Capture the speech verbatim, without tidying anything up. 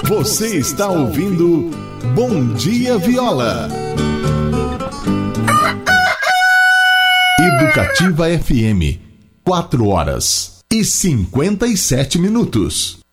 Você está ouvindo Bom Dia Viola. Educativa F M, quatro horas e cinquenta e sete minutos.